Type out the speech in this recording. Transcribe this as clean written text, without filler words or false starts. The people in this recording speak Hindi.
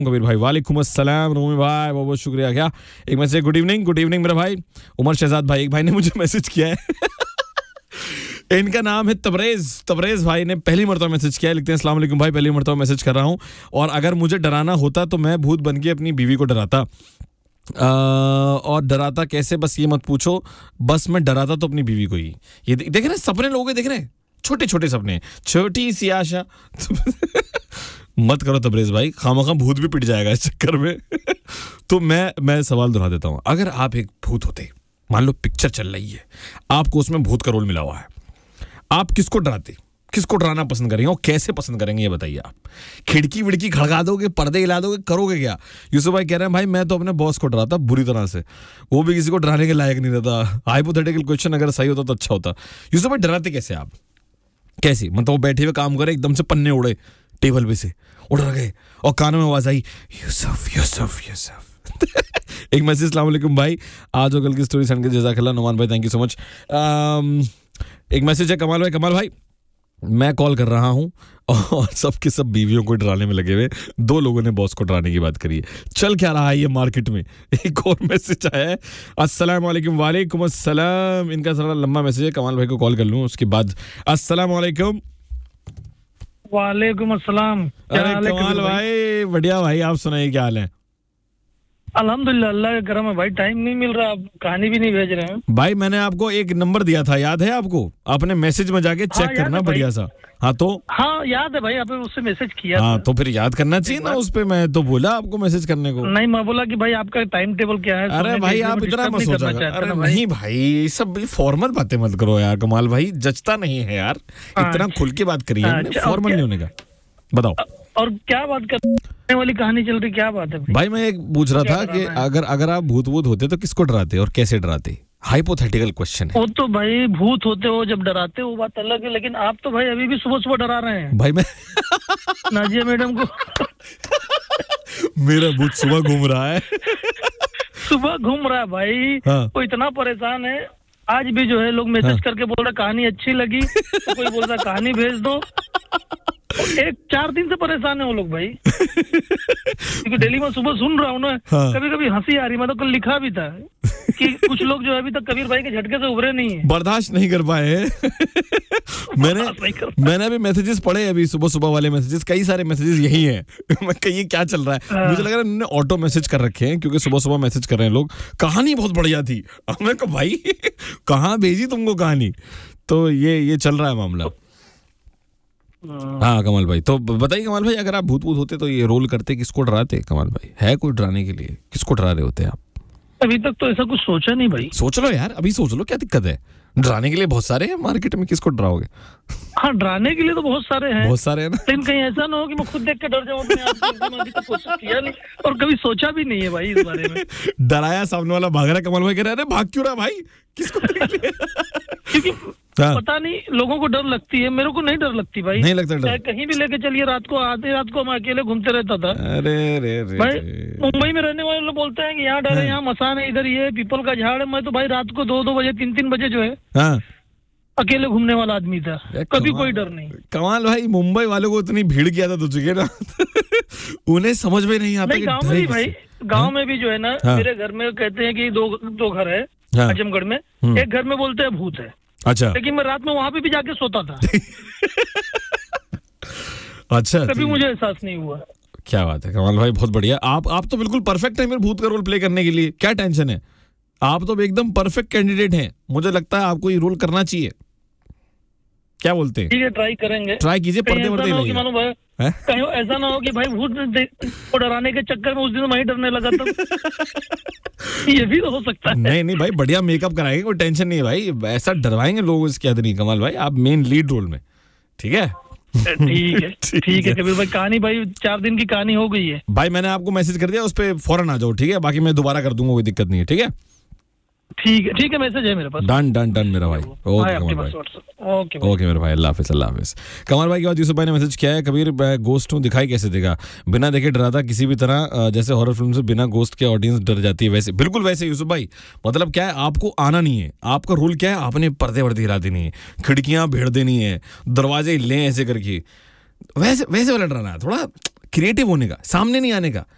कबीर भाई वालेकुम अस्सलाम रूमी भाई बहुत बहुत शुक्रिया। क्या एक मैसेज गुड इवनिंग मेरा भाई उमर शहजाद भाई। एक भाई ने मुझे मैसेज किया है इनका नाम है तबरेज भाई ने पहली मरतबा मैसेज किया है। लिखते हैं अस्सलाम वालेकुम भाई, पहली मरतबा मैसेज कर रहा हूँ और अगर मुझे डराना होता तो मैं भूत बन के अपनी बीवी को डराता। और डराता कैसे बस ये मत पूछो, बस मैं डराता तो अपनी बीवी को ही। ये देख रहे सपने लोगों के, देख रहे छोटे छोटे सपने, छोटी सी आशा मत करो तबरेज भाई, खामखा भूत भी पिट जाएगा इस चक्कर में। तो मैं सवाल दोहरा देता हूँ, अगर आप एक भूत होते, मान लो पिक्चर चल रही है, आपको उसमें भूत का रोल मिला हुआ है, आप किसको डराते, किसको डराना पसंद करेंगे और कैसे पसंद करेंगे ये बताइए आप। खिड़की विड़की खड़का दोगे, पर्दे हिला दोगे, करोगे क्या? यूसुफ भाई कह रहे हैं भाई मैं तो अपने बॉस को डराता बुरी तरह से, वो भी किसी को डराने के लायक नहीं रहता। हाइपोथेटिकल क्वेश्चन अगर सही होता तो अच्छा होता। यूसुफ भाई डराते कैसे आप, कैसे? मतलब वो बैठे हुए काम करे, एकदम से पन्ने उड़े टेबल पे से, उड़ गए और कानों में आवाज आई यूसुफ यूसुफ यूसुफ। एक मैसेज अस्सलाम वालेकुम भाई, आज और कल की स्टोरी सेंड के जज़ाकल्लाह। नुमान भाई थैंक यू सो मच। एक मैसेज है कमाल भाई मैं कॉल कर रहा हूं और सबके सब बीवियों को डराने में लगे हुए, 2 लोगों ने बॉस को डराने की बात करी है। चल क्या रहा है ये मार्केट में? एक और मैसेज आया है अस्सलाम वालेकुम। वालेकुम अस्सलाम। इनका थोड़ा लंबा मैसेज है, कमाल भाई को कॉल कर लूं उसके बाद। अस्सलाम वालेकुम। वालेकुम अस्सलाम। अरे कमाल भाई बढ़िया भाई, आप सुनाइए क्या हाल है? अल्हम्दुलिल्लाह अल्लाह का करम है भाई, टाइम नहीं मिल रहा, आप कहानी भी नहीं भेज रहे हैं भाई। मैंने आपको एक नंबर दिया था, याद है आपको? आपने मैसेज में जाके चेक करना बढ़िया सा। हाँ तो हाँ याद है भाई, आपने उससे मैसेज किया। हाँ तो फिर याद करना चाहिए ना उस पे, मैं तो बोला आपको मैसेज करने को। नहीं मैं बोला कि भाई आपका टाइम टेबल क्या है। अरे भाई आप इतना मत सोचा, अरे नहीं भाई सब फॉर्मल बातें मत करो यार कमाल भाई, जचता नहीं है यार, इतना खुल के बात करिए, फॉर्मल नहीं होने का। बताओ और क्या बात करने वाली कहानी चल रही, क्या बात है भाई? मैं एक पूछ रहा था कि अगर आप भूत होते तो किसको डराते और कैसे डराते? हाइपोथेटिकल क्वेश्चन है। वो तो भाई भूत होते हो जब डराते हो वो बात अलग है, लेकिन आप तो भाई अभी भी सुबह सुबह डरा रहे हैं भाई। मैं नाजिया मैडम को मेरा भूत सुबह घूम रहा है सुबह घूम रहा है भाई। हाँ। वो इतना परेशान है, आज भी जो है लोग मैसेज करके बोल रहे कहानी अच्छी लगी, तो कोई बोल रहा कहानी भेज दो। 4 दिन से परेशान है वो लोग भाई क्योंकि डेली में सुबह सुन रहा हूँ ना। हाँ। कभी कभी हंसी आ रही, मैं तो कल लिखा भी था कि कुछ लोग जो है अभी तक कबीर भाई के झटके से उभरे नहीं है, बर्दाश्त नहीं कर पाए मैंने अभी मैसेजेस पढ़े, अभी सुबह वाले मैसेजेस, कई सारे मैसेजेस यही हैं मैं कहीं क्या चल रहा है। मुझे लग रहा है इन्होंने ऑटो मैसेज कर रखे हैं क्योंकि सुबह मैसेज कर रहे हैं लोग, कहानी बहुत बढ़िया थी। मैं कहा भाई कहाँ भेजी तुमको कहानी? तो ये चल रहा है मामला। हाँ कमाल भाई, तो बताइए कमाल भाई, अगर आप भूत होते तो ये रोल करते, किसको डराते? कमाल भाई है कोई डराने के लिए, किसको डरा रहे होते आप? अभी तक तो ऐसा कुछ सोचा नहीं भाई। सोच लो यार, अभी सोच लो, क्या दिक्कत है? डराने के लिए बहुत सारे हैं मार्केट में, किसको डराओगे? हाँ डराने के लिए तो बहुत सारे हैं ना, लेकिन कहीं ऐसा ना हो कि मैं खुद देख के डर जाऊं। अभी तक कोशिश किया नहीं और कभी सोचा भी नहीं है भाई इस बारे में। डराया, सामने वाला भाग रहा, कमाल भाई कह रहे हैं भाग क्यों रहा भाई, किसको? क्योंकि पता नहीं लोगों को डर लगती है, मेरे को नहीं डर लगती भाई। नहीं लगता डर? कहीं भी लेके चलिए, रात को आधी रात को मैं अकेले घूमते रहता था। अरे भाई मुंबई में रहने वाले लोग बोलते हैं कि यहाँ डर है, यहाँ मसान है, इधर ये पीपल का झाड़ है। मैं तो भाई रात को 2 बजे 3 बजे जो है अकेले घूमने वाला आदमी था, कभी कोई डर नहीं। कमाल भाई, मुंबई वालों को इतनी भीड़ की आदत हो चुकी है ना उन्हें समझ में नहीं आता। गाँव में भी भाई, गाँव में भी जो है ना, मेरे घर में कहते हैं कि दो घर है आजमगढ़ में, एक घर में बोलते हैं भूत है। अच्छा, लेकिन मैं रात में वहाँ पे भी जाके सोता था अच्छा, कभी मुझे एहसास नहीं हुआ। क्या बात है कमाल भाई, बहुत बढ़िया। आप तो बिल्कुल परफेक्ट है मेरे भूत का रोल प्ले करने के लिए, क्या टेंशन है? आप तो एकदम परफेक्ट कैंडिडेट हैं, मुझे लगता है आपको ये रोल करना चाहिए। क्या बोलते हैं? ठीक है, ट्राई करेंगे, ट्राई कीजिए, पर्दे वर्दे कहीं ऐसा ना हो कि भाई भूत को डराने के चक्कर में उस दिन मैं डरने लगा था ये भी तो हो सकता है। नहीं भाई, बढ़िया मेकअप कराएंगे, कोई टेंशन नहीं है भाई, ऐसा डरवाएंगे लोग इसके याद नहीं। कमाल भाई आप मेन लीड रोल में, ठीक है? ठीक है कबीर भाई, कहानी भाई 4 दिन की कहानी हो गई है भाई, मैंने आपको मैसेज कर दिया, उस पर फौरन आ जाओ, ठीक है? बाकी मैं दोबारा कर दूंगा, कोई दिक्कत नहीं है, ठीक है? ठीक है, मैसेज है मेरे पास। डन मेरा भाई। ओके मेरा भाई, अल्लाह हाफिज। कमाल भाई के बाद यूसुफ भाई ने मैसेज किया है, कबीर गोस्ट हूँ, दिखाई कैसे देगा? बिना देखे डराता किसी भी तरह, जैसे हॉरर फिल्म से बिना गोस्ट के ऑडियंस डर जाती है, वैसे बिल्कुल वैसे यूसुफ भाई। मतलब क्या है, आपको आना नहीं है, आपका रूल क्या है, आपने पर्दे वर्दे हिला देनी है, खिड़कियां भेड़ देनी है, दरवाजे हिले ऐसे करके, वैसे वाला डराना है, थोड़ा क्रिएटिव होने का, सामने नहीं आने का।